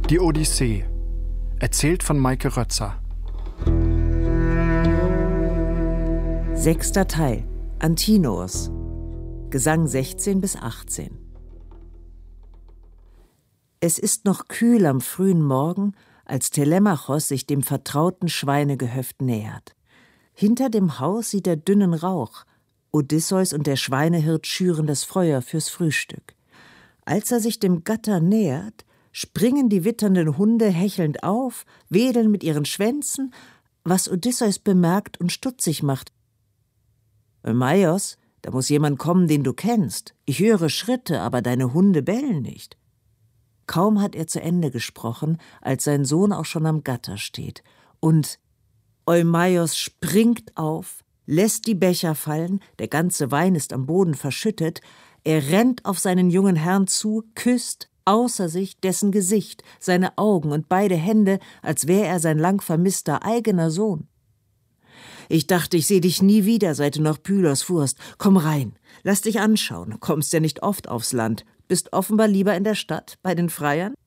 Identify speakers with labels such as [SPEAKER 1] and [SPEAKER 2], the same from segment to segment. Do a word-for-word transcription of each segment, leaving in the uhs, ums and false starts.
[SPEAKER 1] Die Odyssee. Erzählt von Maike Rötzer.
[SPEAKER 2] Sechster Teil. Antinoos. Gesang sechzehn bis achtzehn. Es ist noch kühl am frühen Morgen, als Telemachos sich dem vertrauten Schweinegehöft nähert. Hinter dem Haus sieht er dünnen Rauch. Odysseus und der Schweinehirt schüren das Feuer fürs Frühstück. Als er sich dem Gatter nähert, springen die witternden Hunde hechelnd auf, wedeln mit ihren Schwänzen, was Odysseus bemerkt und stutzig macht. »Eumaios, da muss jemand kommen, den du kennst. Ich höre Schritte, aber deine Hunde bellen nicht.« Kaum hat er zu Ende gesprochen, als sein Sohn auch schon am Gatter steht. Und Eumaios springt auf, lässt die Becher fallen, der ganze Wein ist am Boden verschüttet, er rennt auf seinen jungen Herrn zu, küsst, außer sich, dessen Gesicht, seine Augen und beide Hände, als wäre er sein lang vermisster eigener Sohn. »Ich dachte, ich sehe dich nie wieder, seit du nach Pylos fuhrst. Komm rein, lass dich anschauen, kommst ja nicht oft aufs Land, bist offenbar lieber in der Stadt, bei den Freiern?«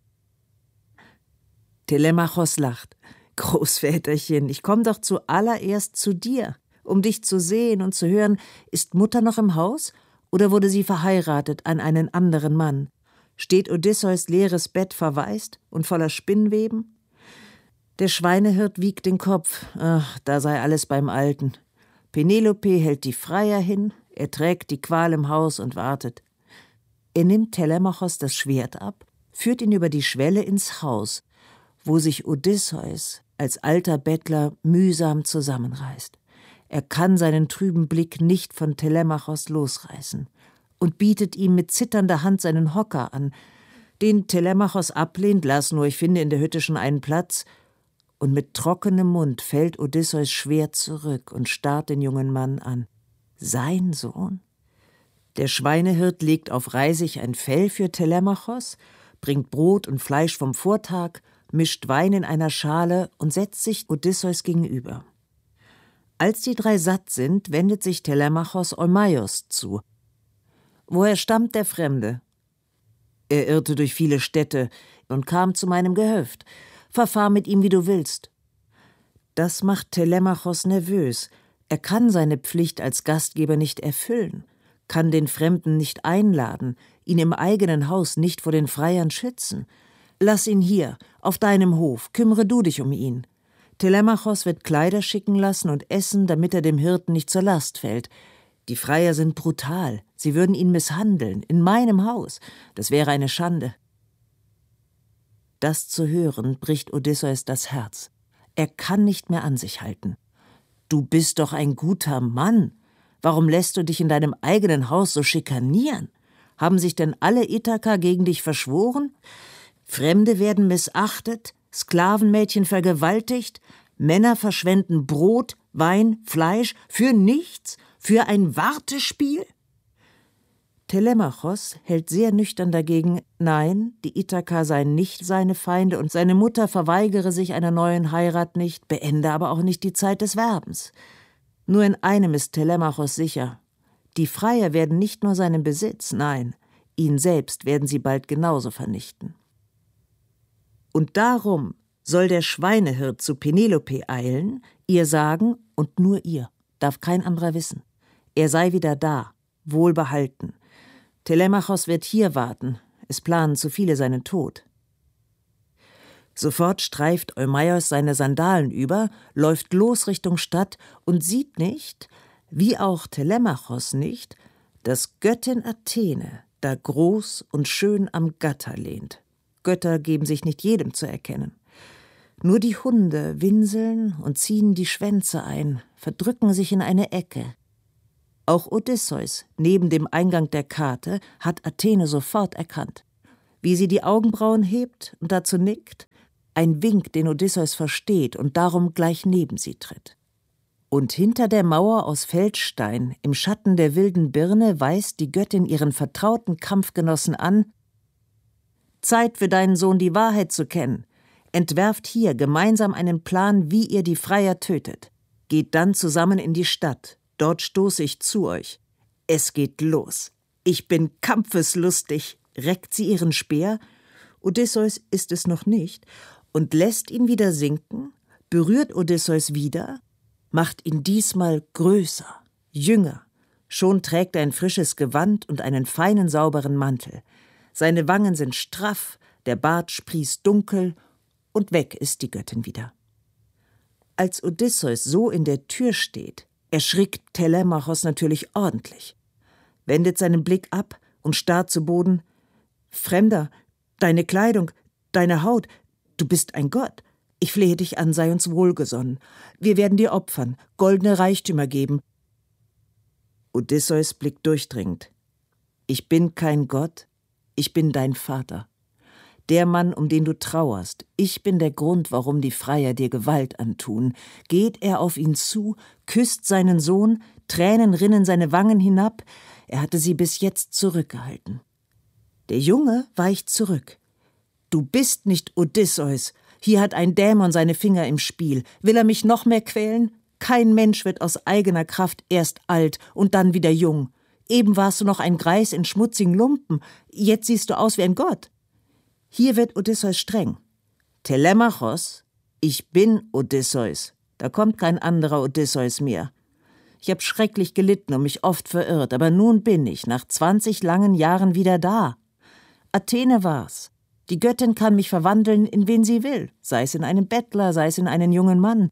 [SPEAKER 2] Telemachos lacht. »Großväterchen, ich komm doch zuallererst zu dir, um dich zu sehen und zu hören, ist Mutter noch im Haus oder wurde sie verheiratet an einen anderen Mann? Steht Odysseus leeres Bett verwaist und voller Spinnweben?« Der Schweinehirt wiegt den Kopf. Ach, da sei alles beim Alten. Penelope hält die Freier hin, er trägt die Qual im Haus und wartet. Er nimmt Telemachos das Schwert ab, führt ihn über die Schwelle ins Haus, wo sich Odysseus als alter Bettler mühsam zusammenreißt. Er kann seinen trüben Blick nicht von Telemachos losreißen und bietet ihm mit zitternder Hand seinen Hocker an, den Telemachos ablehnt, lass nur, ich finde in der Hütte schon einen Platz, und mit trockenem Mund fällt Odysseus schwer zurück und starrt den jungen Mann an. Sein Sohn? Der Schweinehirt legt auf Reisig ein Fell für Telemachos, bringt Brot und Fleisch vom Vortag, mischt Wein in einer Schale und setzt sich Odysseus gegenüber. Als die drei satt sind, wendet sich Telemachos Eumaios zu. »Woher stammt der Fremde?« »Er irrte durch viele Städte und kam zu meinem Gehöft. Verfahr mit ihm, wie du willst.« Das macht Telemachos nervös. Er kann seine Pflicht als Gastgeber nicht erfüllen, kann den Fremden nicht einladen, ihn im eigenen Haus nicht vor den Freiern schützen. »Lass ihn hier, auf deinem Hof, kümmere du dich um ihn.« Telemachos wird Kleider schicken lassen und essen, damit er dem Hirten nicht zur Last fällt. Die Freier sind brutal, sie würden ihn misshandeln, in meinem Haus. Das wäre eine Schande. Das zu hören, bricht Odysseus das Herz. Er kann nicht mehr an sich halten. »Du bist doch ein guter Mann. Warum lässt du dich in deinem eigenen Haus so schikanieren? Haben sich denn alle Ithaka gegen dich verschworen? Fremde werden missachtet, Sklavenmädchen vergewaltigt, Männer verschwenden Brot, Wein, Fleisch für nichts, für ein Wartespiel?« Telemachos hält sehr nüchtern dagegen, nein, die Ithaka seien nicht seine Feinde und seine Mutter verweigere sich einer neuen Heirat nicht, beende aber auch nicht die Zeit des Werbens. Nur in einem ist Telemachos sicher: Die Freier werden nicht nur seinen Besitz, nein, ihn selbst werden sie bald genauso vernichten. Und darum soll der Schweinehirt zu Penelope eilen, ihr sagen, und nur ihr, darf kein anderer wissen, er sei wieder da, wohlbehalten. Telemachos wird hier warten, es planen zu viele seinen Tod. Sofort streift Eumaios seine Sandalen über, läuft los Richtung Stadt und sieht nicht, wie auch Telemachos nicht, dass Göttin Athene da groß und schön am Gatter lehnt. Götter geben sich nicht jedem zu erkennen. Nur die Hunde winseln und ziehen die Schwänze ein, verdrücken sich in eine Ecke. Auch Odysseus, neben dem Eingang der Karte, hat Athene sofort erkannt. Wie sie die Augenbrauen hebt und dazu nickt, ein Wink, den Odysseus versteht und darum gleich neben sie tritt. Und hinter der Mauer aus Feldstein, im Schatten der wilden Birne, weist die Göttin ihren vertrauten Kampfgenossen an: »Zeit für deinen Sohn, die Wahrheit zu kennen. Entwerft hier gemeinsam einen Plan, wie ihr die Freier tötet. Geht dann zusammen in die Stadt. Dort stoße ich zu euch. Es geht los. Ich bin kampfeslustig«, reckt sie ihren Speer, Odysseus ist es noch nicht, und lässt ihn wieder sinken, berührt Odysseus wieder, macht ihn diesmal größer, jünger. Schon trägt er ein frisches Gewand und einen feinen, sauberen Mantel. Seine Wangen sind straff, der Bart sprießt dunkel, und weg ist die Göttin wieder. Als Odysseus so in der Tür steht, erschrickt Telemachos natürlich ordentlich, wendet seinen Blick ab und starrt zu Boden. »Fremder, deine Kleidung, deine Haut, du bist ein Gott. Ich flehe dich an, sei uns wohlgesonnen. Wir werden dir opfern, goldene Reichtümer geben.« Odysseus blickt durchdringend. »Ich bin kein Gott, ich bin dein Vater. Der Mann, um den du trauerst. Ich bin der Grund, warum die Freier dir Gewalt antun.« Geht er auf ihn zu, küsst seinen Sohn, Tränen rinnen seine Wangen hinab. Er hatte sie bis jetzt zurückgehalten. Der Junge weicht zurück. »Du bist nicht Odysseus. Hier hat ein Dämon seine Finger im Spiel. Will er mich noch mehr quälen? Kein Mensch wird aus eigener Kraft erst alt und dann wieder jung. Eben warst du noch ein Greis in schmutzigen Lumpen. Jetzt siehst du aus wie ein Gott.« Hier wird Odysseus streng. »Telemachos, ich bin Odysseus. Da kommt kein anderer Odysseus mehr. Ich habe schrecklich gelitten und mich oft verirrt, aber nun bin ich nach zwanzig langen Jahren wieder da. Athene war's. Die Göttin kann mich verwandeln, in wen sie will, sei es in einen Bettler, sei es in einen jungen Mann.«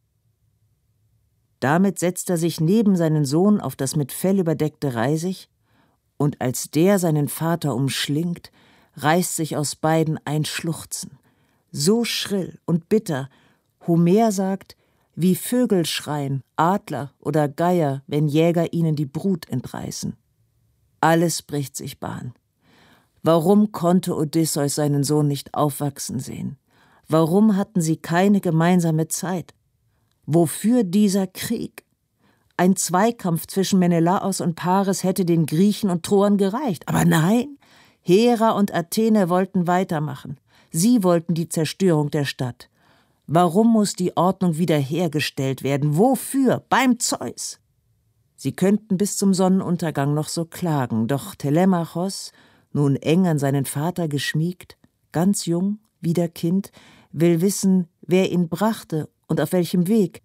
[SPEAKER 2] Damit setzt er sich neben seinen Sohn auf das mit Fell überdeckte Reisig, und als der seinen Vater umschlingt, reißt sich aus beiden ein Schluchzen, so schrill und bitter, Homer sagt, wie Vögel schreien, Adler oder Geier, wenn Jäger ihnen die Brut entreißen. Alles bricht sich Bahn. Warum konnte Odysseus seinen Sohn nicht aufwachsen sehen? Warum hatten sie keine gemeinsame Zeit? Wofür dieser Krieg? Ein Zweikampf zwischen Menelaos und Paris hätte den Griechen und Troern gereicht. Aber nein, Hera und Athene wollten weitermachen. Sie wollten die Zerstörung der Stadt. Warum muss die Ordnung wiederhergestellt werden? Wofür? Beim Zeus! Sie könnten bis zum Sonnenuntergang noch so klagen, doch Telemachos, nun eng an seinen Vater geschmiegt, ganz jung, wieder Kind, will wissen, wer ihn brachte und auf welchem Weg.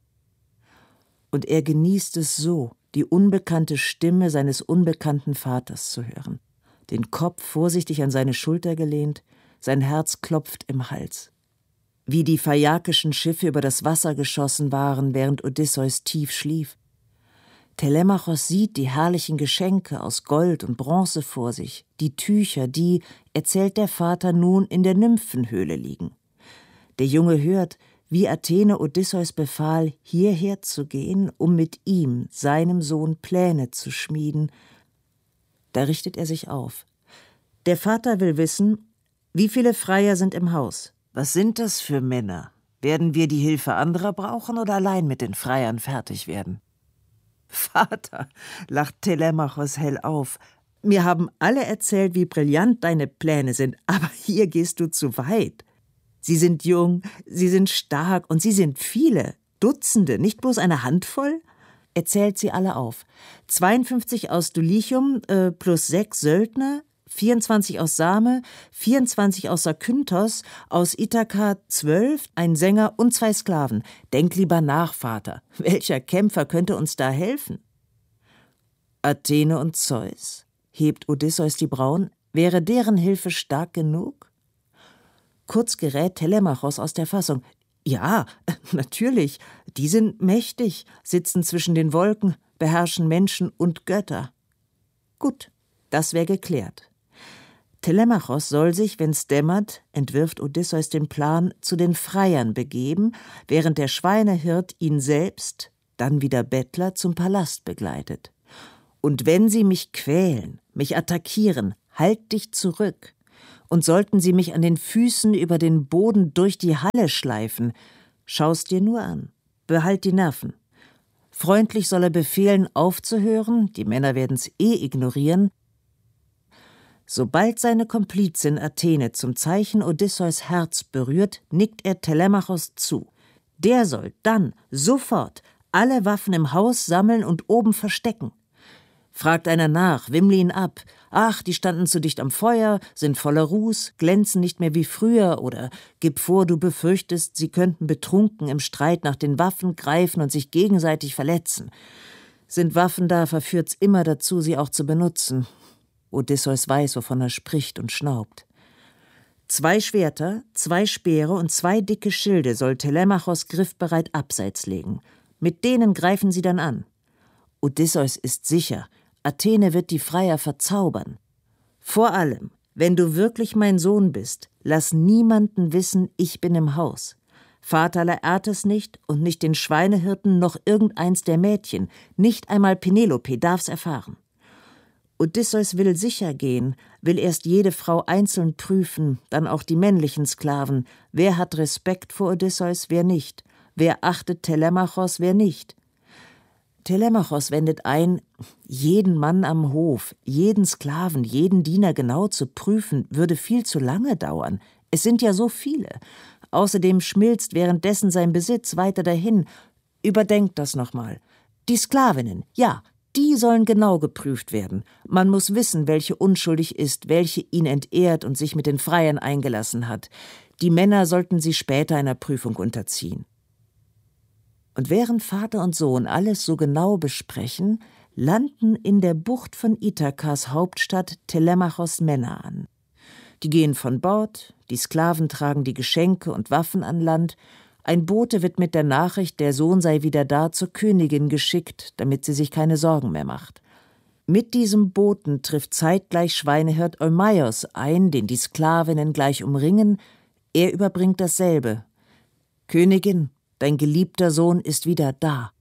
[SPEAKER 2] Und er genießt es so, die unbekannte Stimme seines unbekannten Vaters zu hören. Den Kopf vorsichtig an seine Schulter gelehnt, sein Herz klopft im Hals. Wie die phaiakischen Schiffe über das Wasser geschossen waren, während Odysseus tief schlief. Telemachos sieht die herrlichen Geschenke aus Gold und Bronze vor sich, die Tücher, die, erzählt der Vater, nun in der Nymphenhöhle liegen. Der Junge hört, wie Athene Odysseus befahl, hierher zu gehen, um mit ihm, seinem Sohn, Pläne zu schmieden. Da richtet er sich auf. Der Vater will wissen, wie viele Freier sind im Haus? Was sind das für Männer? Werden wir die Hilfe anderer brauchen oder allein mit den Freiern fertig werden? »Vater«, lacht Telemachos hell auf, »mir haben alle erzählt, wie brillant deine Pläne sind, aber hier gehst du zu weit. Sie sind jung, sie sind stark und sie sind viele, Dutzende, nicht bloß eine Handvoll?« Er zählt sie alle auf. zweiundfünfzig aus Dulichium äh, plus sechs Söldner, vierundzwanzig aus Same, vierundzwanzig aus Zakynthos, aus Ithaka zwölf, ein Sänger und zwei Sklaven. Denk lieber nach, Vater. Welcher Kämpfer könnte uns da helfen? Athene und Zeus, hebt Odysseus die Brauen, wäre deren Hilfe stark genug? Kurz gerät Telemachos aus der Fassung. Ja, natürlich, die sind mächtig, sitzen zwischen den Wolken, beherrschen Menschen und Götter. Gut, das wäre geklärt. Telemachos soll sich, wenn's dämmert, entwirft Odysseus den Plan, zu den Freiern begeben, während der Schweinehirt ihn selbst, dann wieder Bettler, zum Palast begleitet. Und wenn sie mich quälen, mich attackieren, halt dich zurück. Und sollten sie mich an den Füßen über den Boden durch die Halle schleifen, schau's dir nur an, behalt die Nerven. Freundlich soll er befehlen, aufzuhören, die Männer werden's eh ignorieren. Sobald seine Komplizin Athene zum Zeichen Odysseus Herz berührt, nickt er Telemachos zu. Der soll dann sofort alle Waffen im Haus sammeln und oben verstecken. Fragt einer nach, wimmle ihn ab. Ach, die standen zu dicht am Feuer, sind voller Ruß, glänzen nicht mehr wie früher, oder gib vor, du befürchtest, sie könnten betrunken im Streit nach den Waffen greifen und sich gegenseitig verletzen. Sind Waffen da, verführt's immer dazu, sie auch zu benutzen. Odysseus weiß, wovon er spricht, und schnaubt. Zwei Schwerter, zwei Speere und zwei dicke Schilde soll Telemachos griffbereit abseits legen. Mit denen greifen sie dann an. Odysseus ist sicher, Athene wird die Freier verzaubern. Vor allem, wenn du wirklich mein Sohn bist, lass niemanden wissen, ich bin im Haus. Vater Laertes nicht und nicht den Schweinehirten noch irgendeins der Mädchen, nicht einmal Penelope darf's erfahren. Odysseus will sicher gehen, will erst jede Frau einzeln prüfen, dann auch die männlichen Sklaven. Wer hat Respekt vor Odysseus, wer nicht? Wer achtet Telemachos, wer nicht? Telemachos wendet ein, jeden Mann am Hof, jeden Sklaven, jeden Diener genau zu prüfen, würde viel zu lange dauern. Es sind ja so viele. Außerdem schmilzt währenddessen sein Besitz weiter dahin. Überdenkt das nochmal. Die Sklavinnen, ja, die sollen genau geprüft werden. Man muss wissen, welche unschuldig ist, welche ihn entehrt und sich mit den Freiern eingelassen hat. Die Männer sollten sie später einer Prüfung unterziehen. Und während Vater und Sohn alles so genau besprechen, landen in der Bucht von Ithakas Hauptstadt Telemachos Männer an. Die gehen von Bord, die Sklaven tragen die Geschenke und Waffen an Land, ein Bote wird mit der Nachricht, der Sohn sei wieder da, zur Königin geschickt, damit sie sich keine Sorgen mehr macht. Mit diesem Boten trifft zeitgleich Schweinehirt Eumaios ein, den die Sklavinnen gleich umringen. Er überbringt dasselbe. »Königin, dein geliebter Sohn ist wieder da.«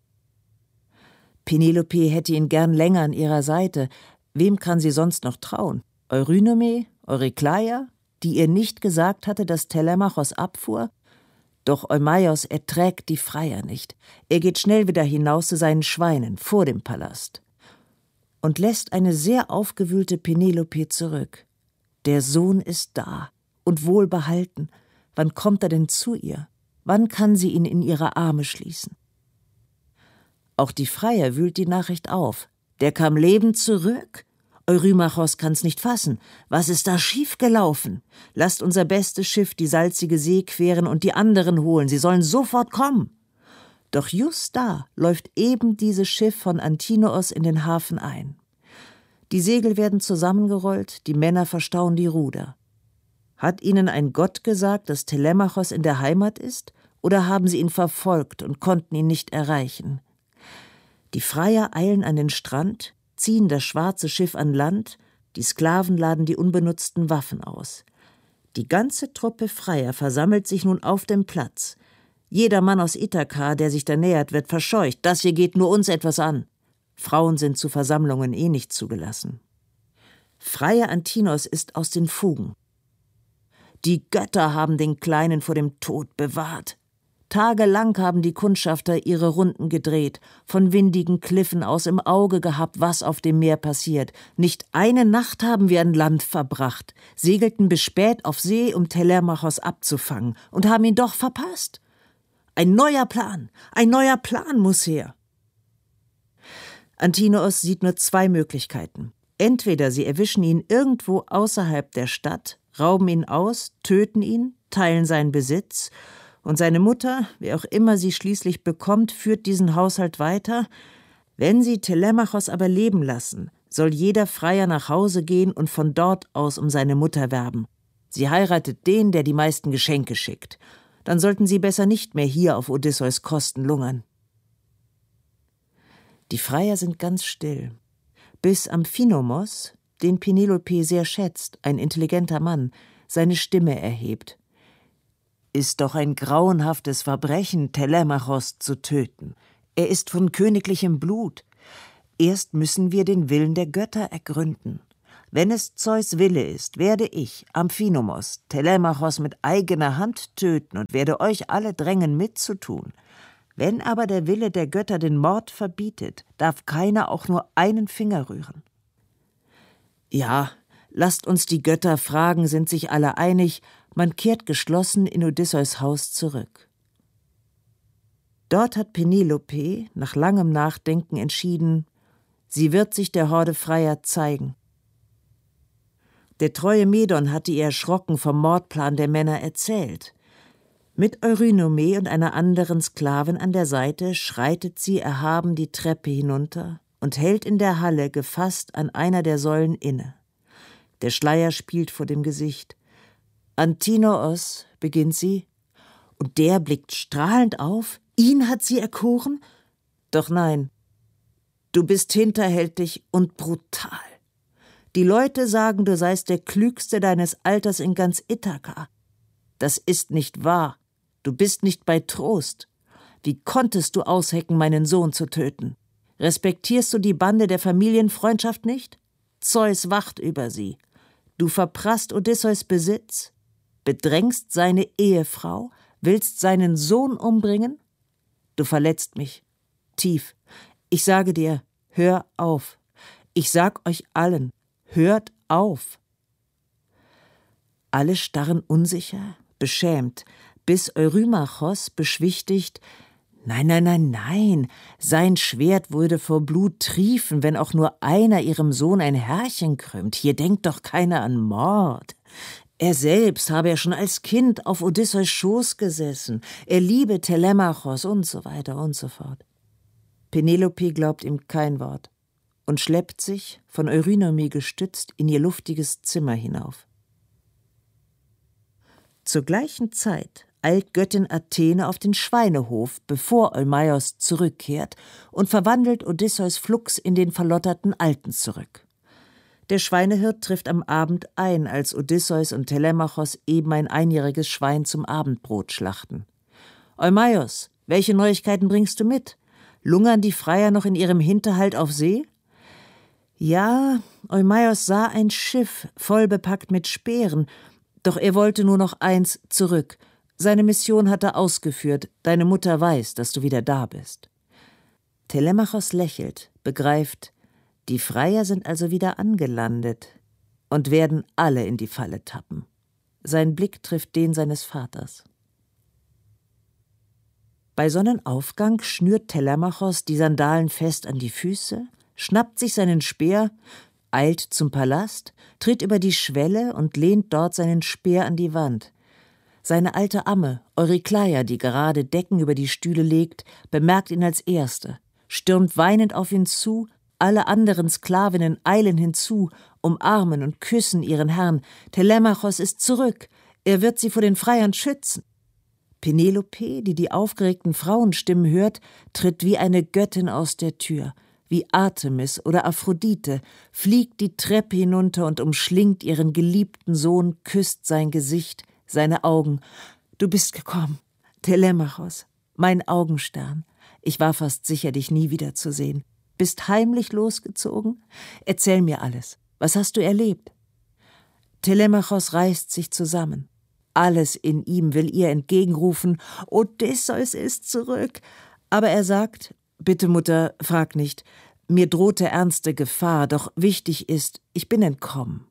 [SPEAKER 2] Penelope hätte ihn gern länger an ihrer Seite. Wem kann sie sonst noch trauen? Eurynome, Eurykleia, die ihr nicht gesagt hatte, dass Telemachos abfuhr? Doch Eumaios erträgt die Freier nicht. Er geht schnell wieder hinaus zu seinen Schweinen vor dem Palast und lässt eine sehr aufgewühlte Penelope zurück. Der Sohn ist da und wohlbehalten. Wann kommt er denn zu ihr? Wann kann sie ihn in ihre Arme schließen? Auch die Freier wühlt die Nachricht auf. Der kam lebend zurück? Eurymachos kann's nicht fassen. Was ist da schiefgelaufen? Lasst unser bestes Schiff die salzige See queren und die anderen holen. Sie sollen sofort kommen. Doch just da läuft eben dieses Schiff von Antinoos in den Hafen ein. Die Segel werden zusammengerollt, die Männer verstauen die Ruder. Hat ihnen ein Gott gesagt, dass Telemachos in der Heimat ist, oder haben sie ihn verfolgt und konnten ihn nicht erreichen? Die Freier eilen an den Strand, ziehen das schwarze Schiff an Land, die Sklaven laden die unbenutzten Waffen aus. Die ganze Truppe Freier versammelt sich nun auf dem Platz. Jeder Mann aus Ithaka, der sich da nähert, wird verscheucht. Das hier geht nur uns etwas an. Frauen sind zu Versammlungen eh nicht zugelassen. Freier Antinos ist aus den Fugen. Die Götter haben den Kleinen vor dem Tod bewahrt. Tagelang haben die Kundschafter ihre Runden gedreht, von windigen Kliffen aus im Auge gehabt, was auf dem Meer passiert. Nicht eine Nacht haben wir an Land verbracht, segelten bis spät auf See, um Telemachos abzufangen, und haben ihn doch verpasst. Ein neuer Plan, ein neuer Plan muss her. Antinoos sieht nur zwei Möglichkeiten. Entweder sie erwischen ihn irgendwo außerhalb der Stadt, rauben ihn aus, töten ihn, teilen seinen Besitz, und seine Mutter, wer auch immer sie schließlich bekommt, führt diesen Haushalt weiter. Wenn sie Telemachos aber leben lassen, soll jeder Freier nach Hause gehen und von dort aus um seine Mutter werben. Sie heiratet den, der die meisten Geschenke schickt. Dann sollten sie besser nicht mehr hier auf Odysseus Kosten lungern. Die Freier sind ganz still. Bis Amphinomos, den Penelope sehr schätzt, ein intelligenter Mann, seine Stimme erhebt. Ist doch ein grauenhaftes Verbrechen, Telemachos zu töten. Er ist von königlichem Blut. Erst müssen wir den Willen der Götter ergründen. Wenn es Zeus Wille ist, werde ich, Amphinomos, Telemachos mit eigener Hand töten und werde euch alle drängen, mitzutun. Wenn aber der Wille der Götter den Mord verbietet, darf keiner auch nur einen Finger rühren. Ja, lasst uns die Götter fragen, sind sich alle einig, man kehrt geschlossen in Odysseus Haus zurück. Dort hat Penelope nach langem Nachdenken entschieden, Sie wird sich der Horde Freier zeigen. Der treue Medon hatte ihr erschrocken vom Mordplan der Männer erzählt. Mit Eurynome und einer anderen Sklavin an der Seite schreitet sie erhaben die Treppe hinunter und hält in der Halle gefasst an einer der Säulen inne. Der Schleier spielt vor dem Gesicht. »Antinoos«, beginnt sie, und der blickt strahlend auf. »Ihn hat sie erkoren?« »Doch nein. Du bist hinterhältig und brutal. Die Leute sagen, du seist der Klügste deines Alters in ganz Ithaka. Das ist nicht wahr. Du bist nicht bei Trost. Wie konntest du aushecken, meinen Sohn zu töten? Respektierst du die Bande der Familienfreundschaft nicht? Zeus wacht über sie. Du verprasst Odysseus Besitz, bedrängst seine Ehefrau, willst seinen Sohn umbringen? Du verletzt mich. Tief. Ich sage dir, hör auf. Ich sag euch allen, hört auf. Alle starren unsicher, beschämt, bis Eurymachos beschwichtigt: Nein, nein, nein, nein, sein Schwert würde vor Blut triefen, wenn auch nur einer ihrem Sohn ein Härchen krümmt. Hier denkt doch keiner an Mord. Er selbst habe ja schon als Kind auf Odysseus Schoß gesessen. Er liebe Telemachos und so weiter und so fort. Penelope glaubt ihm kein Wort und schleppt sich, von Eurynome gestützt, in ihr luftiges Zimmer hinauf. Zur gleichen Zeit eilt Göttin Athene auf den Schweinehof, bevor Eumaios zurückkehrt, und verwandelt Odysseus flugs in den verlotterten Alten zurück. Der Schweinehirt trifft am Abend ein, als Odysseus und Telemachos eben ein einjähriges Schwein zum Abendbrot schlachten. »Eumaios, welche Neuigkeiten bringst du mit? Lungern die Freier noch in ihrem Hinterhalt auf See?« Ja, Eumaios sah ein Schiff, voll bepackt mit Speeren, doch er wollte nur noch eins zurück. Seine Mission hat er ausgeführt, deine Mutter weiß, dass du wieder da bist. Telemachos lächelt, begreift, die Freier sind also wieder angelandet und werden alle in die Falle tappen. Sein Blick trifft den seines Vaters. Bei Sonnenaufgang schnürt Telemachos die Sandalen fest an die Füße, schnappt sich seinen Speer, eilt zum Palast, tritt über die Schwelle und lehnt dort seinen Speer an die Wand. Seine alte Amme, Eurykleia, die gerade Decken über die Stühle legt, bemerkt ihn als Erste, stürmt weinend auf ihn zu, alle anderen Sklavinnen eilen hinzu, umarmen und küssen ihren Herrn. Telemachos ist zurück, er wird sie vor den Freiern schützen. Penelope, die die aufgeregten Frauenstimmen hört, tritt wie eine Göttin aus der Tür. Wie Artemis oder Aphrodite, fliegt die Treppe hinunter und umschlingt ihren geliebten Sohn, küsst sein Gesicht, seine Augen. »Du bist gekommen, Telemachos, mein Augenstern. Ich war fast sicher, dich nie wiederzusehen. Bist heimlich losgezogen? Erzähl mir alles. Was hast du erlebt?« Telemachos reißt sich zusammen. Alles in ihm will ihr entgegenrufen: »Odysseus ist zurück!« Aber er sagt: »Bitte, Mutter, frag nicht. Mir drohte ernste Gefahr, doch wichtig ist, ich bin entkommen.«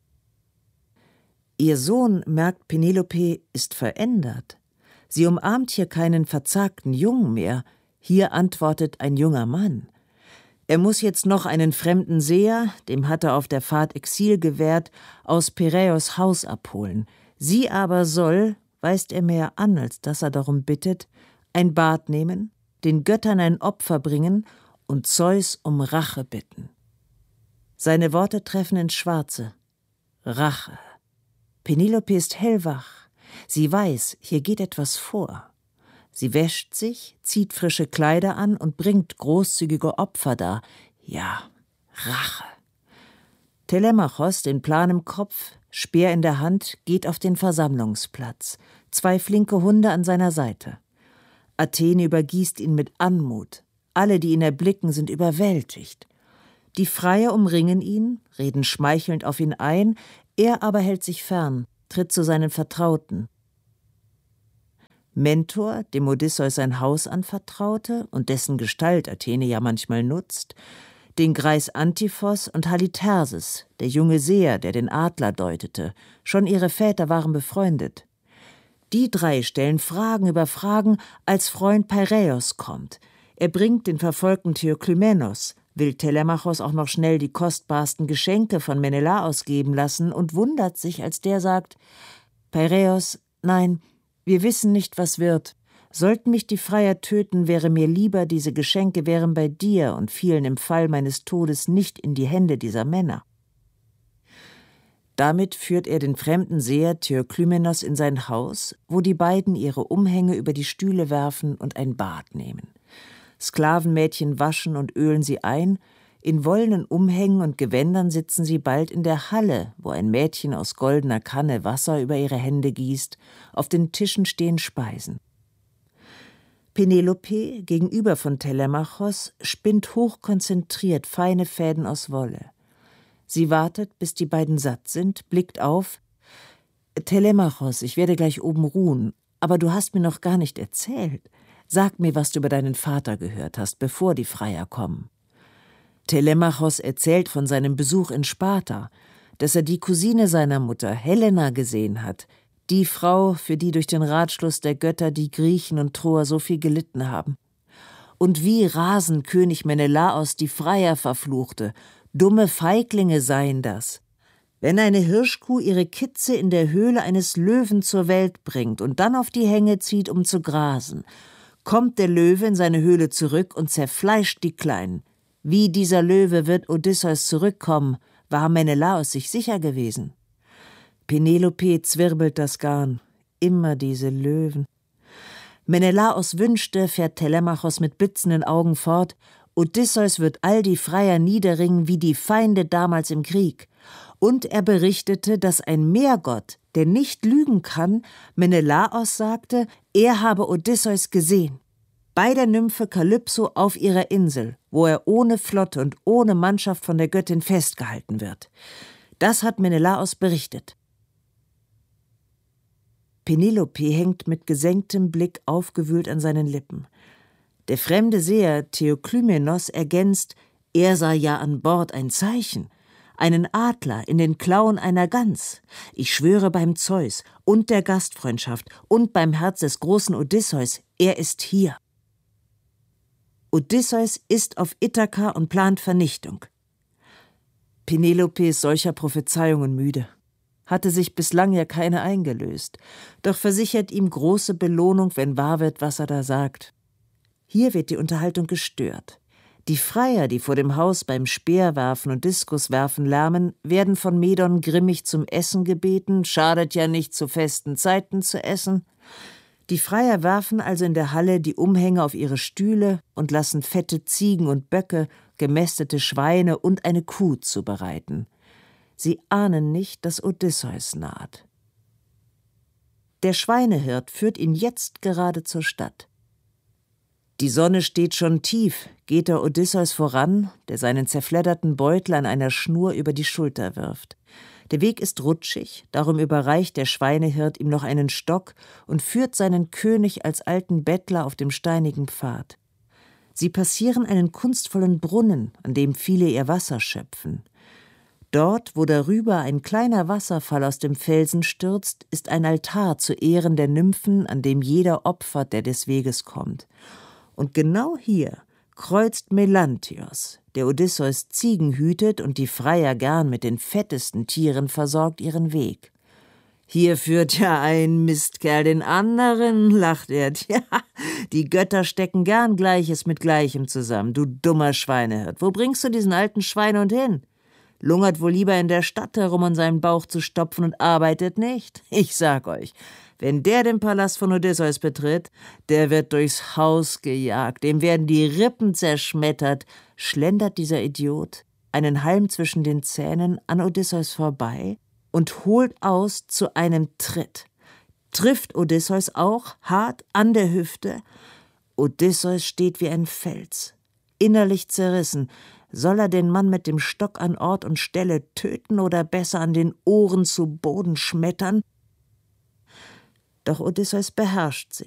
[SPEAKER 2] Ihr Sohn, merkt Penelope, ist verändert. Sie umarmt hier keinen verzagten Jungen mehr. Hier antwortet ein junger Mann. Er muss jetzt noch einen fremden Seher, dem hat er auf der Fahrt Exil gewährt, aus Piräus Haus abholen. Sie aber soll, weist er mehr an, als dass er darum bittet, ein Bad nehmen, den Göttern ein Opfer bringen und Zeus um Rache bitten. Seine Worte treffen ins Schwarze. Rache. Penelope ist hellwach. Sie weiß, hier geht etwas vor. Sie wäscht sich, zieht frische Kleider an und bringt großzügige Opfer dar. Ja, Rache. Telemachos, den Plan im Kopf, Speer in der Hand, geht auf den Versammlungsplatz. Zwei flinke Hunde an seiner Seite. Athene übergießt ihn mit Anmut. Alle, die ihn erblicken, sind überwältigt. Die Freier umringen ihn, reden schmeichelnd auf ihn ein, er aber hält sich fern, tritt zu seinen Vertrauten. Mentor, dem Odysseus sein Haus anvertraute und dessen Gestalt Athene ja manchmal nutzt, den Greis Antiphos und Halitherses, der junge Seher, der den Adler deutete. Schon ihre Väter waren befreundet. Die drei stellen Fragen über Fragen, als Freund Peiräos kommt. Er bringt den verfolgten Theoklymenos, will Telemachos auch noch schnell die kostbarsten Geschenke von Menelaos geben lassen und wundert sich, als der sagt: »Peiräos, nein, wir wissen nicht, was wird. Sollten mich die Freier töten, wäre mir lieber, diese Geschenke wären bei dir und fielen im Fall meines Todes nicht in die Hände dieser Männer.« Damit führt er den fremden Seher Theoklymenos in sein Haus, wo die beiden ihre Umhänge über die Stühle werfen und ein Bad nehmen. Sklavenmädchen waschen und ölen sie ein, in wollenen Umhängen und Gewändern sitzen sie bald in der Halle, wo ein Mädchen aus goldener Kanne Wasser über ihre Hände gießt, auf den Tischen stehen Speisen. Penelope, gegenüber von Telemachos, spinnt hochkonzentriert feine Fäden aus Wolle. Sie wartet, bis die beiden satt sind, blickt auf. »Telemachos, ich werde gleich oben ruhen, aber du hast mir noch gar nicht erzählt. Sag mir, was du über deinen Vater gehört hast, bevor die Freier kommen.« Telemachos erzählt von seinem Besuch in Sparta, dass er die Cousine seiner Mutter, Helena, gesehen hat, die Frau, für die durch den Ratschluss der Götter die Griechen und Troer so viel gelitten haben. Und wie rasend König Menelaos die Freier verfluchte. Dumme Feiglinge seien das. Wenn eine Hirschkuh ihre Kitze in der Höhle eines Löwen zur Welt bringt und dann auf die Hänge zieht, um zu grasen, kommt der Löwe in seine Höhle zurück und zerfleischt die Kleinen. Wie dieser Löwe wird Odysseus zurückkommen, war Menelaos sich sicher gewesen. Penelope zwirbelt das Garn. Immer diese Löwen. Menelaos wünschte, fährt Telemachos mit blitzenden Augen fort, Odysseus wird all die Freier niederringen wie die Feinde damals im Krieg. Und er berichtete, dass ein Meergott, der nicht lügen kann, Menelaos sagte, er habe Odysseus gesehen. Bei der Nymphe Kalypso auf ihrer Insel, wo er ohne Flotte und ohne Mannschaft von der Göttin festgehalten wird. Das hat Menelaos berichtet. Penelope hängt mit gesenktem Blick aufgewühlt an seinen Lippen. Der fremde Seher Theoklymenos ergänzt, er sah ja an Bord ein Zeichen, einen Adler in den Klauen einer Gans. Ich schwöre beim Zeus und der Gastfreundschaft und beim Herz des großen Odysseus, er ist hier. Odysseus ist auf Ithaka und plant Vernichtung. Penelope ist solcher Prophezeiungen müde. Hatte sich bislang ja keine eingelöst, doch versichert ihm große Belohnung, wenn wahr wird, was er da sagt. Hier wird die Unterhaltung gestört. Die Freier, die vor dem Haus beim Speerwerfen und Diskuswerfen lärmen, werden von Medon grimmig zum Essen gebeten, schadet ja nicht, zu festen Zeiten zu essen. Die Freier werfen also in der Halle die Umhänge auf ihre Stühle und lassen fette Ziegen und Böcke, gemästete Schweine und eine Kuh zubereiten. Sie ahnen nicht, dass Odysseus naht. Der Schweinehirt führt ihn jetzt gerade zur Stadt. Die Sonne steht schon tief, geht der Odysseus voran, der seinen zerfledderten Beutel an einer Schnur über die Schulter wirft. Der Weg ist rutschig, darum überreicht der Schweinehirt ihm noch einen Stock und führt seinen König als alten Bettler auf dem steinigen Pfad. Sie passieren einen kunstvollen Brunnen, an dem viele ihr Wasser schöpfen. Dort, wo darüber ein kleiner Wasserfall aus dem Felsen stürzt, ist ein Altar zu Ehren der Nymphen, an dem jeder opfert, der des Weges kommt. Und genau hier kreuzt Melanthios, der Odysseus Ziegen hütet und die Freier gern mit den fettesten Tieren versorgt, ihren Weg. »Hier führt ja ein Mistkerl den anderen«, lacht er. »Tja, die Götter stecken gern Gleiches mit Gleichem zusammen, du dummer Schweinehirt. Wo bringst du diesen alten Schweinehund hin? Lungert wohl lieber in der Stadt herum, um seinen Bauch zu stopfen und arbeitet nicht? Ich sag euch, wenn der den Palast von Odysseus betritt, der wird durchs Haus gejagt, dem werden die Rippen zerschmettert.« Schlendert dieser Idiot, einen Halm zwischen den Zähnen, an Odysseus vorbei und holt aus zu einem Tritt. Trifft Odysseus auch hart an der Hüfte. Odysseus steht wie ein Fels, innerlich zerrissen. Soll er den Mann mit dem Stock an Ort und Stelle töten oder besser an den Ohren zu Boden schmettern? Doch Odysseus beherrscht sich.